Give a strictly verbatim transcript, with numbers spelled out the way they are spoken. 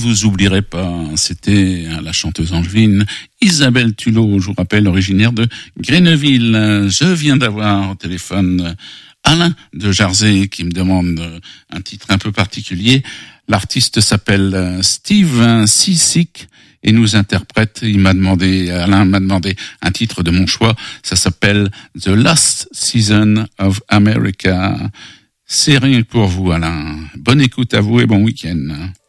vous oublierai pas, c'était la chanteuse angevine Isabelle Tulot, je vous rappelle, originaire de Greneville. Je viens d'avoir au téléphone Alain de Jarzé qui me demande un titre un peu particulier. L'artiste s'appelle Steve Seasick et nous interprète, il m'a demandé, Alain m'a demandé un titre de mon choix, ça s'appelle The Last Season of America. C'est rien que pour vous, Alain. Bonne écoute à vous et bon week-end.